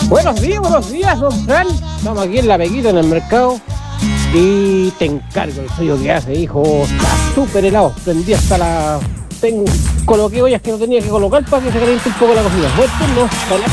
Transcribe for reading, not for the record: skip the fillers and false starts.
Buenos días, don Fran. Estamos aquí en La Pequita, en el mercado. Y te encargo el frío que hace, hijo. Está súper helado. Prendí hasta la... Coloqué ollas que no tenía que colocar para que se caliente un poco la cocina. Buen turno.